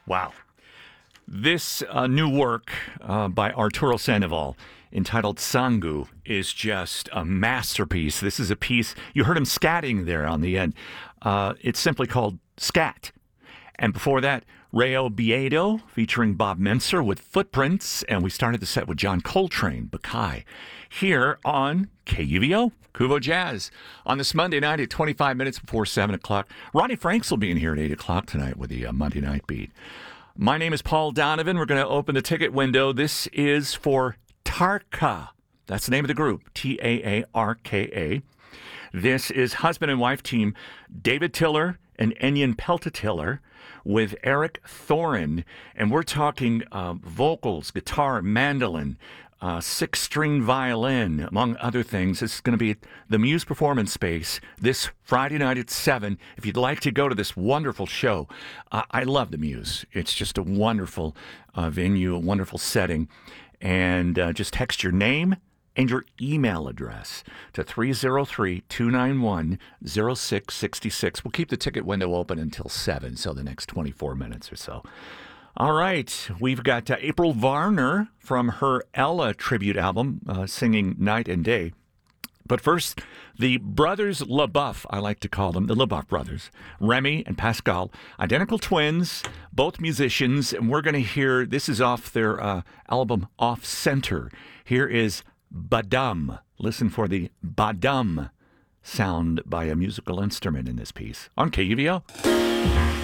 Wow. This new work by Arturo Sandoval entitled Sangu is just a masterpiece. This is a piece, you heard him scatting there on the end. It's simply called Scat. And before that, Rayo Biedo featuring Bob Menser with Footprints. And we started the set with John Coltrane, Bakai, here on KUVO, Kuvo Jazz, on this Monday night at 25 minutes before 7 o'clock. Ronnie Franks will be in here at 8 o'clock tonight with the Monday Night Beat. My name is Paul Donovan. We're going to open the ticket window. This is for Taarka. That's the name of the group, Taarka. This is husband and wife team David Tiller and Enyon Peltatiller with Eric Thorin. And we're talking vocals, guitar, mandolin, six-string violin, among other things. This is going to be at the Muse Performance Space this Friday night at 7. If you'd like to go to this wonderful show, I love the Muse. It's just a wonderful venue, a wonderful setting. And just text your name and your email address to 303-291-0666. We'll keep the ticket window open until 7, so the next 24 minutes or so. All right, we've got April Varner from her Ella tribute album, singing Night and Day. But first, the brothers LaBeouf, I like to call them, the LaBeouf brothers, Remy and Pascal, identical twins, both musicians, and we're going to hear, this is off their album Off Center. Here is Badum. Listen for the Badum sound by a musical instrument in this piece on KUVO.